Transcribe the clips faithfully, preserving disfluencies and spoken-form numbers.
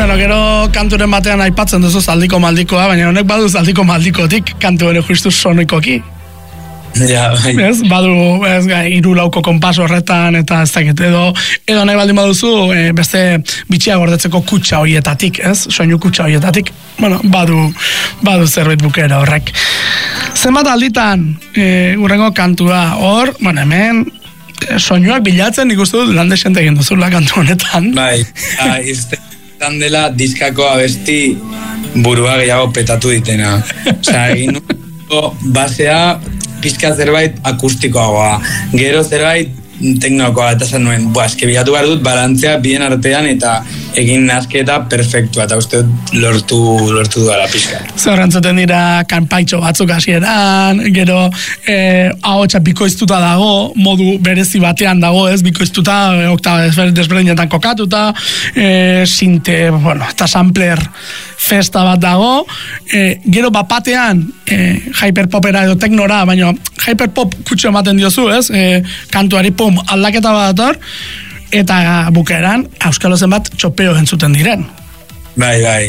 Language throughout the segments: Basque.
Bueno, gero kanturen batean aipatzen duzu zaldiko maldikoa, baina honek badu zaldiko maldikotik kantu ere justu sonikoki. Ja, bai. Ez, badu, ez, hiru lauko konpas horretan, eta ez dakit, edo, edo nahi baldin baduzu, e, beste bitxia gordetzeko kutsa horietatik, ez, soinu kutsa horietatik, bueno, badu, badu zerbait bukera horrek. Zenbat alditan, e, urrengo kantua, hor, bueno, hemen, e, soinuak bilatzen ikustu dut lande xente egin duzula kantu honetan. Bai, bai, izan dela diskako abesti burua gehiago petatu ditena. Osea, egin basea pizka zerbait akustikoagoa, gero zerbait teknokoa, eta esan nuen, boa, eske bilatu behar dut balantzea bien artean eta egin nasketa perfektua, eta uste lortu, lortu duela pizka. Zer entzuten dira kanpaitxo batzuk hasieran, gero eh, ahotsa bikoiztuta dago, modu berezi batean dago, ez, bikoiztuta, e, oktaba desberdinetan kokatuta, e, sinte, bueno, eta sampler festa bat dago, e, gero bapatean e, hyperpopera edo teknora, baina hyperpop kutsu ematen diozu, ez, e, kantuari pum, aldaketa bat dator, eta bukaeran Euskalo zenbat txopeo entzuten diren. Bai, bai.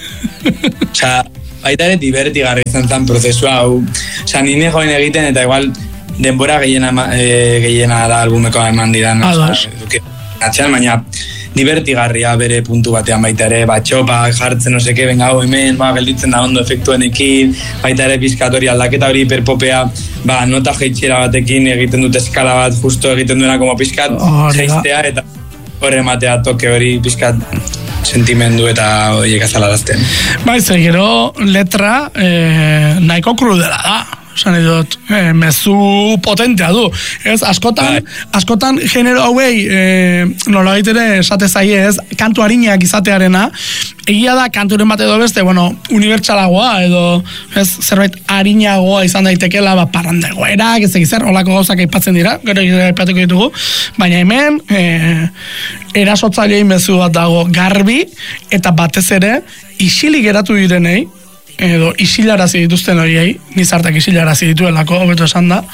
Osa, baita ere divertigarri izan zen prozesua hau. Osa, nire joen egiten eta igual denbora gehiena, e, gehiena da albumeko eman didan. Ados. Atxean, baina divertigarria bere puntu batean baita ere, batxopa jartzen no seke, benga hau hemen, ba, gelditzen da ondo efektuenekin, baita ere pizkatori aldaketa hori hiperpopea, ba, nota jeitxera batekin egiten dute eskala bat, justo egiten duena como pizkat oh, jeistea, eta horre matea toke hori pizkat sentimendu eta horiek azalarazten. Bai, ze gero letra eh, nahiko krudela da. Esan edot, eh, mezu potentea du. Ez, askotan, askotan genero hauei, eh, nola ere esate zaie, ez, kantu harinak izatearena, egia da kanturen bat edo beste, bueno, unibertsalagoa, edo, ez, zerbait harinagoa izan daitekela, ba, parrandegoerak, ez egizer, olako gauzak aipatzen dira, gero aipatuko ditugu, baina hemen, eh, erasotzailei mezu bat dago garbi, eta batez ere, isilik geratu direnei, edo isilarazi dituzten horiei, nizartak isilarazi dituelako, hobeto esan da,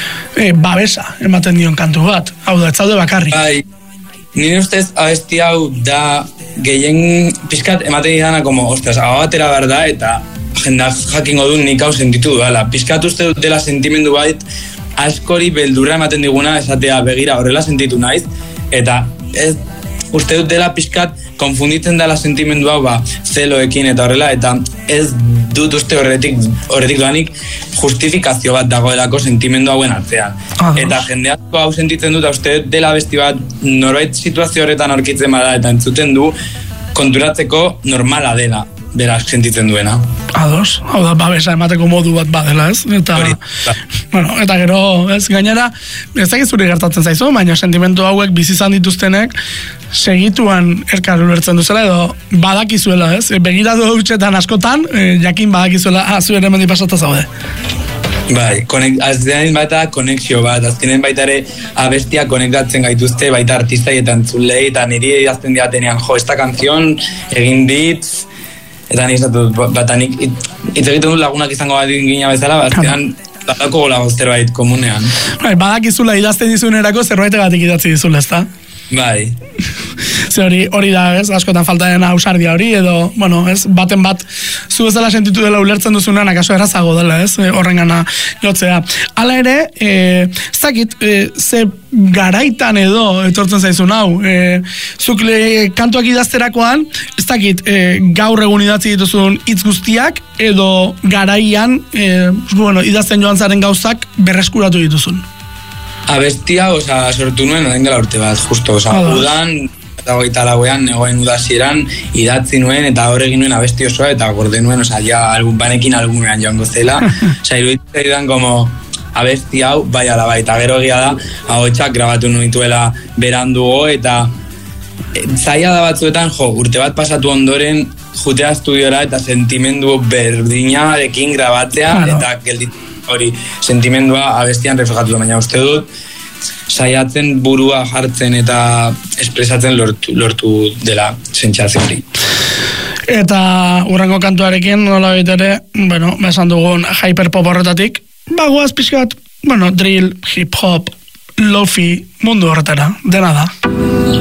e, babesa ematen dion kantu bat. Hau da, ez zaude bakarrik. Bai, nire ustez abesti hau da gehien pizkat ematen didana, como, ostras, hau batera behar da, eta jendak jakingo du nik hau sentitu duela. Pizkat uste dutela sentimendu bait, askori beldurra ematen diguna, esatea begira horrela sentitu naiz, eta ez uste dut dela pizkat konfunditzen dela sentimendu hau ba, zeloekin eta horrela, eta ez dut uste horretik, horretik doanik justifikazio bat dagoelako sentimendu hauen artean. Ah, eta jendeazko hau sentitzen dut, uste dut dela besti bat norbait situazio horretan aurkitzen bada eta entzuten du konturatzeko normala dela berak sentitzen duena. Ados, hau da, babesa emateko modu bat badela, ez? Eta, Hori, bueno, eta gero, ez, gainera, ez dakit zuri gertatzen zaizu, baina sentimendu hauek bizizan dituztenek segituan elkar ulertzen duzela, edo badakizuela, ez? Begiratu dutxetan askotan, eh, jakin badakizuela, ah, zu ere mendi pasata zaude. Bai, azkenean baita konexio bat, azkenean baita ere abestia konektatzen gaituzte, baita artistai eta entzulei, eta niri idazten diatenean, jo, esta kanzion egin dit, eta nik zatu, bat nik hitz egiten dut lagunak izango bat gina bezala, azkenean badako gola zerbait komunean. Bai, badakizula idazten dizunerako zerbaitegatik idatzi dizula, ezta? Bai. Ze hori, hori da, ez, askotan falta dena ausardia hori, edo, bueno, ez, baten bat, zu bezala sentitu dela ulertzen duzunan, akaso errazago dela, ez, horrengana jotzea. Hala ere, e, ez dakit, e, ze garaitan edo, etortzen zaizun hau, e, zuk le, kantuak idazterakoan, ez dakit, e, gaur egun idatzi dituzun hitz guztiak, edo garaian, e, bueno, idazten joan zaren gauzak berreskuratu dituzun. Abestia, oza, sortu nuen, orain dela urte bat, justo, oza, udan, eta hogeita lauean, negoen udazieran, idatzi nuen, eta horregin nuen abesti osoa, eta gorde nuen, oza, ja, album, banekin albumean joango zela, oza, iruditzen edan, como, abesti hau, bai ala bai, eta gero egia da, ahotsak grabatu nuituela berandugo, eta e, zaila da batzuetan, jo, urte bat pasatu ondoren, jutea estudiora, eta sentimendu berdinarekin grabatzea, claro. Eta gelditu hori sentimendua abestian reflejatu, baina uste dut saiatzen burua jartzen eta espresatzen lortu, lortu dela sentsazio hori. Eta urrengo kantuarekin nola ere, bueno, esan dugun hyperpop horretatik, bagoaz pixkat, bueno, drill, hip hop, lofi, mundu horretara, dena da.